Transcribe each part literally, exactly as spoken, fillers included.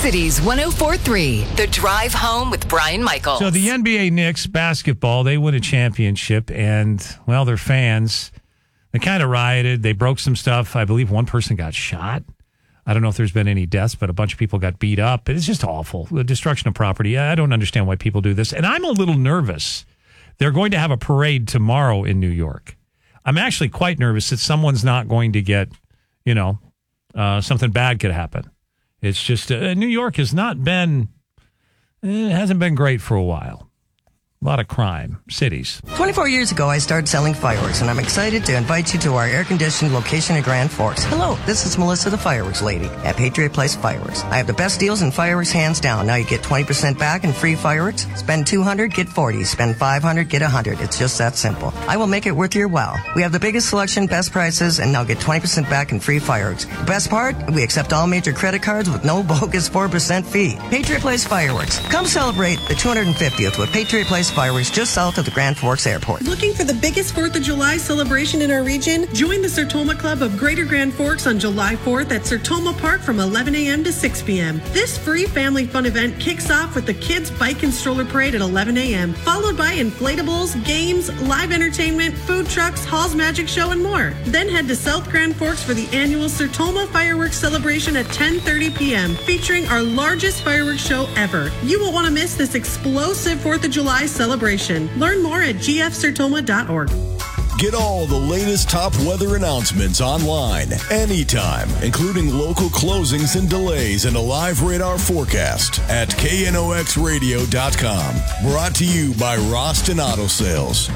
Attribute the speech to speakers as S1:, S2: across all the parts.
S1: Cities one oh four point three, The Drive Home with Brian Michaels.
S2: So the N B A Knicks basketball, they win a championship, and, well, their fans, they kind of rioted. They broke some stuff. I believe one person got shot. I don't know if there's been any deaths, but a bunch of people got beat up. It's just awful. The destruction of property. I don't understand why people do this. And I'm a little nervous. They're going to have a parade tomorrow in New York. I'm actually quite nervous that someone's not going to get, you know, uh, something bad could happen. It's just, uh, New York has not been, it hasn't been great for a while. A lot of crime, cities.
S3: twenty-four years ago, I started selling fireworks, and I'm excited to invite you to our air-conditioned location in Grand Forks. Hello, this is Melissa, the fireworks lady at Patriot Place Fireworks. I have the best deals in fireworks, hands down. Now you get twenty percent back in free fireworks. Spend two hundred dollars, get forty dollars. Spend five hundred dollars, get one hundred dollars. It's just that simple. I will make it worth your while. We have the biggest selection, best prices, and now get twenty percent back in free fireworks. The best part? We accept all major credit cards with no bogus four percent fee. Patriot Place Fireworks. Come celebrate the two hundred fiftieth with Patriot Place Fireworks just south of the Grand Forks Airport.
S4: Looking for the biggest fourth of July celebration in our region? Join the Sertoma Club of Greater Grand Forks on July fourth at Sertoma Park from eleven a.m. to six p.m. This free family fun event kicks off with the Kids Bike and Stroller Parade at eleven a.m., followed by inflatables, games, live entertainment, food trucks, Hall's Magic Show, and more. Then head to South Grand Forks for the annual Sertoma Fireworks Celebration at ten thirty p.m., featuring our largest fireworks show ever. You won't want to miss this explosive fourth of July celebration. Learn more at g f sertoma dot org.
S5: Get all the latest top weather announcements online, anytime, including local closings and delays and a live radar forecast at K N O X radio dot com. Brought to you by Roston Auto Sales.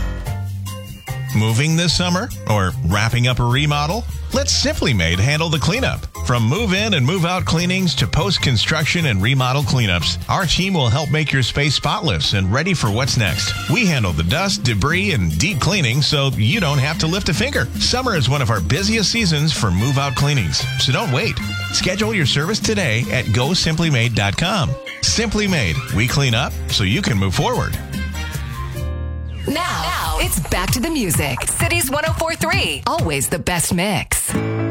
S6: Moving this summer or wrapping up a remodel? Let Simply Made handle the cleanup. From move-in and move-out cleanings to post-construction and remodel cleanups, our team will help make your space spotless and ready for what's next. We handle the dust, debris, and deep cleaning so you don't have to lift a finger. Summer is one of our busiest seasons for move-out cleanings, so don't wait. Schedule your service today at go simply made dot com. Simply Made. We clean up so you can move forward.
S1: Now, now, it's back to the music. Cities one oh four point three. Always the best mix.